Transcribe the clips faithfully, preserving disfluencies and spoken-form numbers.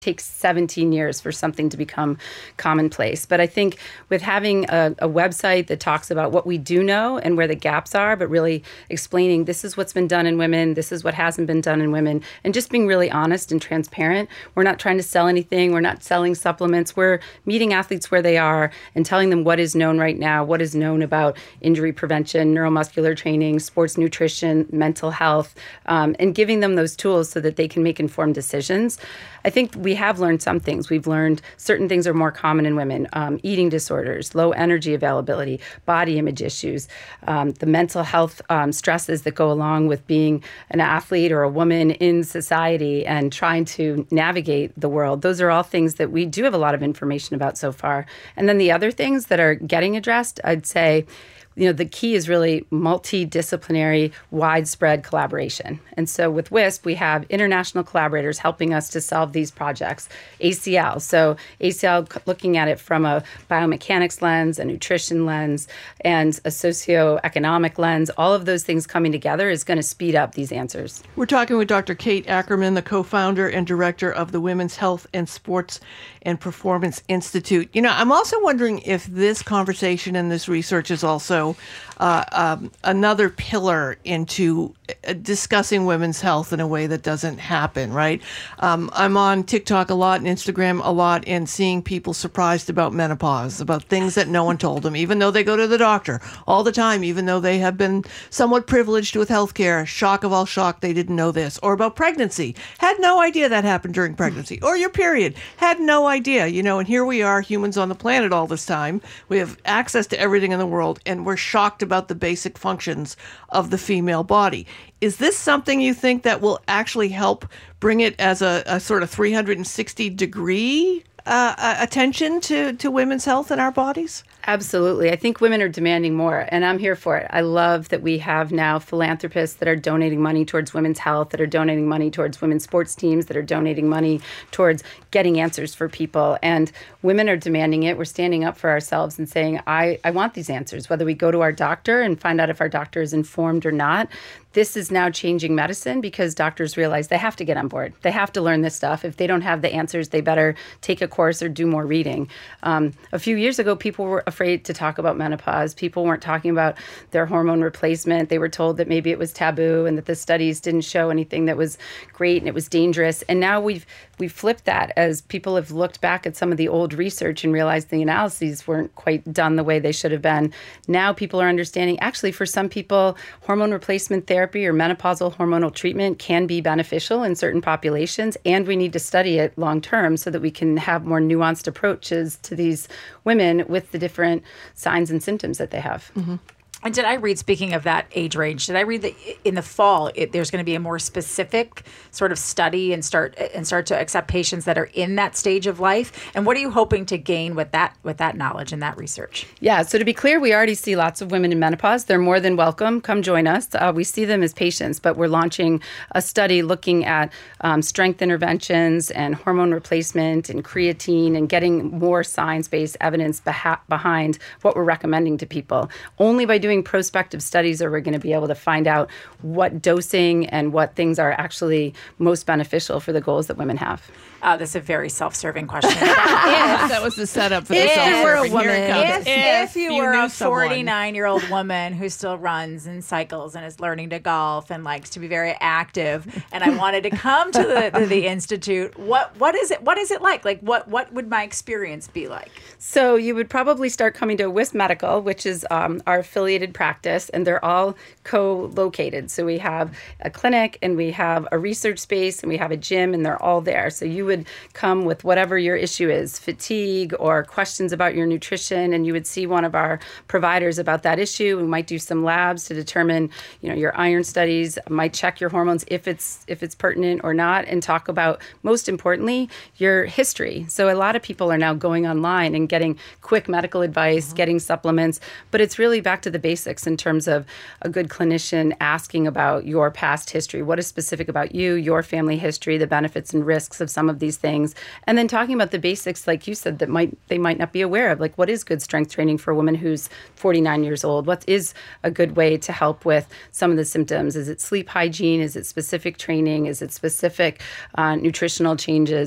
takes seventeen years for something to become commonplace. But I think with having a, a website that talks about what we do know and where the gaps are, but really explaining this is what's been done in women, this is what hasn't been done in women, and just being really honest and transparent. We're not trying to sell anything. We're not selling supplements. We're meeting athletes where they are and telling them what is known right now, what is known about injury prevention, neuromuscular training, sports nutrition, mental health, um, and giving them those tools so that they can make informed decisions. I think we have learned some things. We've learned certain things are more common in women, um, eating disorders, low energy availability, body image issues, um, the mental health um, stresses that go along with being an athlete or a woman in society and trying to navigate the world. Those are all things that we do have a lot of information about so far. And then the other things that are getting addressed, I'd say, you know, the key is really multidisciplinary, widespread collaboration. And so with WISP, we have international collaborators helping us to solve these projects. A C L, so A C L looking at it from a biomechanics lens, a nutrition lens, and a socioeconomic lens. All of those things coming together is going to speed up these answers. We're talking with Doctor Kate Ackerman, the co-founder and director of the Women's Health and Sports and Performance Institute. You know, I'm also wondering if this conversation and this research is also Uh, um, another pillar into uh, discussing women's health in a way that doesn't happen, right? Um, I'm on TikTok a lot and Instagram a lot and seeing people surprised about menopause, about things that no one told them, even though they go to the doctor all the time, even though they have been somewhat privileged with healthcare. Shock of all shock, they didn't know this. Or about pregnancy. Had no idea that happened during pregnancy. Or your period. Had no idea, you know, and here we are, humans on the planet all this time. We have access to everything in the world, and we're shocked about the basic functions of the female body. Is this something you think that will actually help bring it as a, a sort of three hundred sixty degree uh, uh, attention to, to women's health in our bodies? Absolutely. I think women are demanding more, and I'm here for it. I love that we have now philanthropists that are donating money towards women's health, that are donating money towards women's sports teams, that are donating money towards getting answers for people. And women are demanding it. We're standing up for ourselves and saying, I, I want these answers, whether we go to our doctor and find out if our doctor is informed or not. This is now changing medicine because doctors realize they have to get on board. They have to learn this stuff. If they don't have the answers, they better take a course or do more reading. Um, a few years ago, people were afraid to talk about menopause. People weren't talking about their hormone replacement. They were told that maybe it was taboo and that the studies didn't show anything that was great and it was dangerous. And now we've we've flipped that as people have looked back at some of the old research and realized the analyses weren't quite done the way they should have been. Now people are understanding, actually, for some people, hormone replacement therapy or menopausal hormonal treatment can be beneficial in certain populations, and we need to study it long term so that we can have more nuanced approaches to these women with the different signs and symptoms that they have. Mm-hmm. And did I read, speaking of that age range, did I read that in the fall it, there's going to be a more specific sort of study and start and start to accept patients that are in that stage of life? And what are you hoping to gain with that with that knowledge and that research? Yeah, so to be clear, we already see lots of women in menopause. They're more than welcome. Come join us. Uh, we see them as patients, but we're launching a study looking at um, strength interventions and hormone replacement and creatine and getting more science-based evidence beha- behind what we're recommending to people. Only by doing prospective studies are we going to be able to find out what dosing and what things are actually most beneficial for the goals that women have. Uh, that's a very self-serving question. If, that was the setup for the if you were a self-serving. Here it woman, comes. if, if you, you were knew a someone. forty-nine-year-old woman who still runs and cycles and is learning to golf and likes to be very active, and I wanted to come to the, to the institute, what what is it? What is it like? Like what what would my experience be like? So you would probably start coming to WISP Medical, which is um, our affiliated practice, and they're all co-located. So we have a clinic and we have a research space and we have a gym, and they're all there. So you would come with whatever your issue is, fatigue or questions about your nutrition, and you would see one of our providers about that issue. We might do some labs to determine, you know, your iron studies, might check your hormones if it's if it's pertinent or not, and talk about, most importantly, your history. So a lot of people are now going online and getting quick medical advice, mm-hmm. getting supplements, but it's really back to the basics in terms of a good clinician asking about your past history. What is specific about you, your family history, the benefits and risks of some of these things, and then talking about the basics, like you said, that might they might not be aware of, like what is good strength training for a woman who's forty-nine years old? What is a good way to help with some of the symptoms? Is it sleep hygiene? Is it specific training? Is it specific uh, nutritional changes?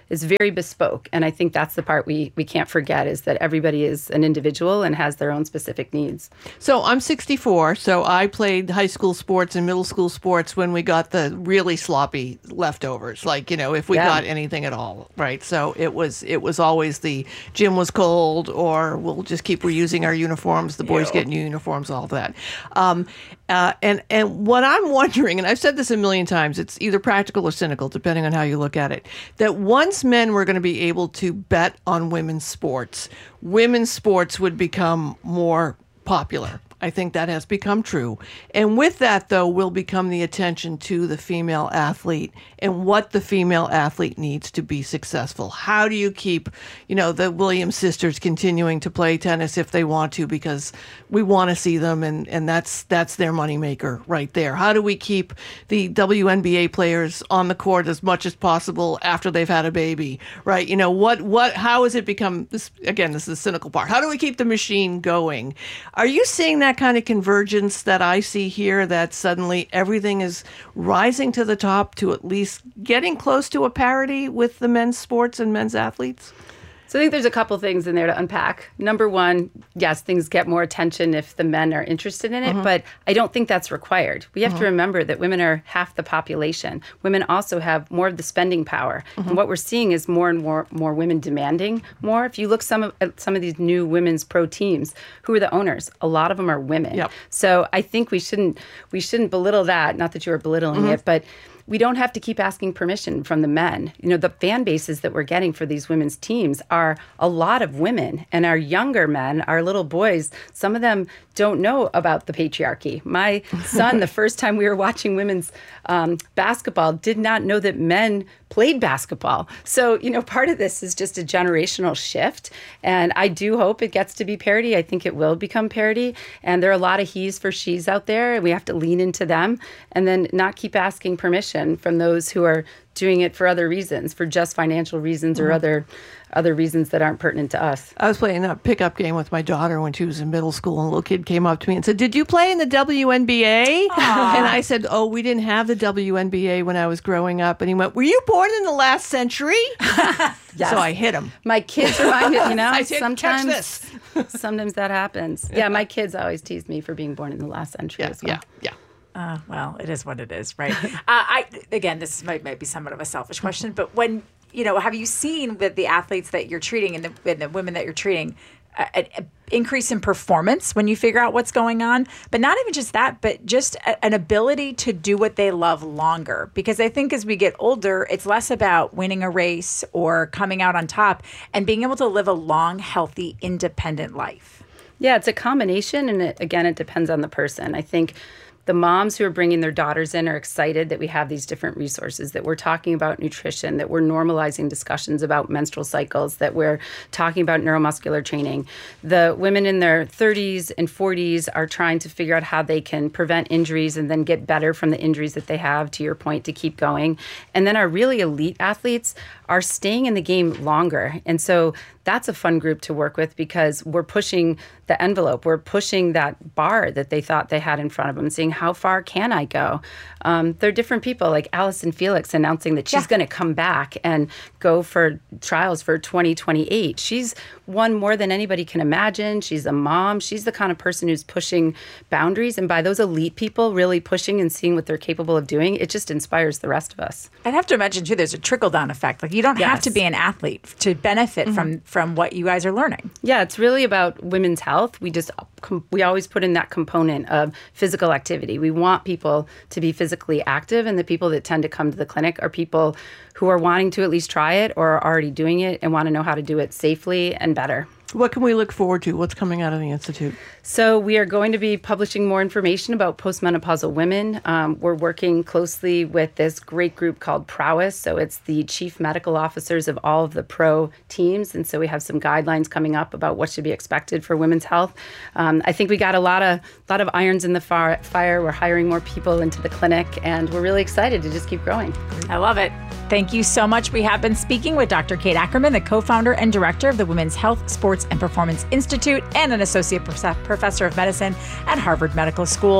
is very bespoke. And I think that's the part we, we can't forget, is that everybody is an individual and has their own specific needs. So I'm sixty-four, so I played high school sports and middle school sports when we got the really sloppy leftovers, like, you know, if we Yeah. got anything at all, right? So it was it was always the gym was cold, or we'll just keep reusing our uniforms, the boys get new uniforms, all that. Um, uh, and, and what I'm wondering, and I've said this a million times, it's either practical or cynical, depending on how you look at it, that once men were going to be able to bet on women's sports, women's sports would become more popular. I think that has become true. And with that, though, will become the attention to the female athlete and what the female athlete needs to be successful. How do you keep, you know, the Williams sisters continuing to play tennis if they want to, because we want to see them, and, and that's that's their moneymaker right there. How do we keep the W N B A players on the court as much as possible after they've had a baby, right? You know, what what how has it become, this again, this is the cynical part. How do we keep the machine going? Are you seeing that kind of convergence that I see here, that suddenly everything is rising to the top to at least getting close to a parity with the men's sports and men's athletes? So I think there's a couple things in there to unpack. Number one, yes, things get more attention if the men are interested in it, mm-hmm. but I don't think that's required. We have mm-hmm. to remember that women are half the population. Women also have more of the spending power. Mm-hmm. And what we're seeing is more and more more women demanding more. If you look some of, at some of these new women's pro teams, who are the owners? A lot of them are women. Yep. So I think we shouldn't we shouldn't belittle that. Not that you were belittling mm-hmm. it, but we don't have to keep asking permission from the men. You know, the fan bases that we're getting for these women's teams are a lot of women, and our younger men, our little boys, some of them don't know about the patriarchy. My son, the first time we were watching women's um, basketball, did not know that men played basketball. So, you know, part of this is just a generational shift. And I do hope it gets to be parity. I think it will become parity. And there are a lot of he's for she's out there, and we have to lean into them and then not keep asking permission from those who are doing it for other reasons, for just financial reasons or mm-hmm. other other reasons that aren't pertinent to us. I was playing a pickup game with my daughter when she was in middle school, and a little kid came up to me and said, "Did you play in the W N B A?" Aww. And I said, "Oh, we didn't have the W N B A when I was growing up." And he went, "Were you born in the last century?" Yes. So I hit him. My kids remind me, you know, I said, sometimes catch this. sometimes that happens. Yeah, my kids always tease me for being born in the last century yeah, as well. Yeah, yeah. Uh, well, it is what it is, right? uh, I again, this might, might be somewhat of a selfish question, but when you know, have you seen with the athletes that you're treating and the, and the women that you're treating, an increase in performance when you figure out what's going on? But not even just that, but just a, an ability to do what they love longer. Because I think as we get older, it's less about winning a race or coming out on top, and being able to live a long, healthy, independent life. Yeah, it's a combination, and it, again, it depends on the person. I think the moms who are bringing their daughters in are excited that we have these different resources, that we're talking about nutrition, that we're normalizing discussions about menstrual cycles, that we're talking about neuromuscular training. The women in their thirties and forties are trying to figure out how they can prevent injuries and then get better from the injuries that they have, to your point, to keep going. And then our really elite athletes are staying in the game longer. And so that's a fun group to work with, because we're pushing the envelope. We're pushing that bar that they thought they had in front of them, seeing how far can I go? Um, they're different people, like Allison Felix announcing that she's yeah. going to come back and go for trials for twenty twenty-eight. She's won more than anybody can imagine. She's a mom. She's the kind of person who's pushing boundaries. And by those elite people really pushing and seeing what they're capable of doing, it just inspires the rest of us. I'd have to imagine, too, there's a trickle-down effect. Like, you don't yes. have to be an athlete to benefit mm-hmm. from, from what you guys are learning. Yeah, it's really about women's health. We just we always put in that component of physical activity. We want people to be physically active, and the people that tend to come to the clinic are people who are wanting to at least try it or are already doing it and want to know how to do it safely and better. What can we look forward to? What's coming out of the Institute? So we are going to be publishing more information about postmenopausal women. Um, we're working closely with this great group called Prowess. So it's the chief medical officers of all of the pro teams. And so we have some guidelines coming up about what should be expected for women's health. Um, I think we got a lot of lot of irons in the fire. We're hiring more people into the clinic, and we're really excited to just keep growing. I love it. Thank you so much. We have been speaking with Doctor Kate Ackerman, the co-founder and director of the Women's Health, Sports, and Performance Institute, and an associate professor of medicine at Harvard Medical School.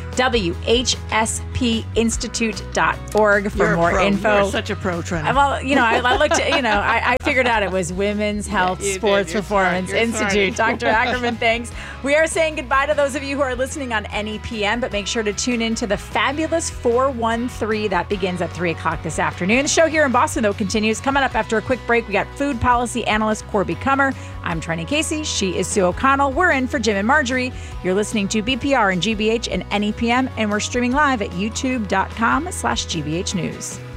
W H S P institute dot org for You're a more pro. info. You're such a pro, Trenna. Well, you know, I, I looked at, you know, I, I figured out it was Women's Health you did. Sports You're Performance smart. You're Institute. smart. Doctor Ackerman, thanks. We are saying goodbye to those of you who are listening on N E P M, but make sure to tune in to the fabulous four one three that begins at three o'clock this afternoon. The show here in Boston, though, continues. Coming up after a quick break, we got food policy analyst Corby Kummer. I'm Trenny Casey. She is Sue O'Connell. We're in for Jim and Marjorie. You're listening to B P R and G B H and N E P M, and we're streaming live at youtube dot com slash G B H News.